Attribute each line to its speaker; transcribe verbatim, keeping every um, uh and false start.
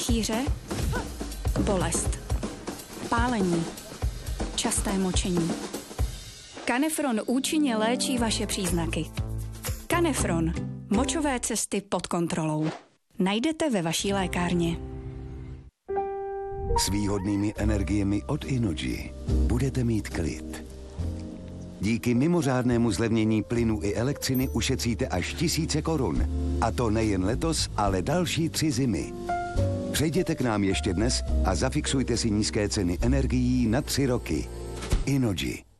Speaker 1: Měchýře, bolest, pálení, časté močení. Canefron účinně léčí vaše příznaky. Canefron. Močové cesty pod kontrolou. Najdete ve vaší lékárně.
Speaker 2: S výhodnými energiemi od Innogy budete mít klid. Díky mimořádnému zlevnění plynu i elektřiny ušetříte až tisíce korun. A to nejen letos, ale další tři zimy. Přejděte k nám ještě dnes a zafixujte si nízké ceny energií na tři roky. Innogy.